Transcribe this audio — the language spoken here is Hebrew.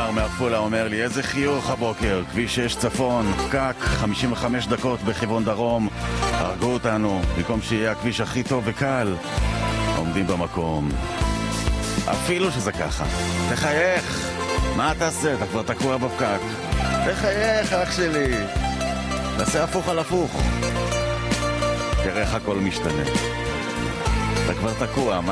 איתמר מעפולה אומר לי, איזה חיוך הבוקר, כביש 6 צפון, פקק, 55 דקות בכיוון דרום, הרגו אותנו, במקום שיהיה הכביש הכי טוב וקל, עומדים במקום. אפילו שזה ככה, תחייך, מה תעשה? אתה כבר תקוע בפקק. תחייך אח שלי, תעשה הפוך על הפוך, תראה איך הכל משתנה. אתה כבר תקוע, מה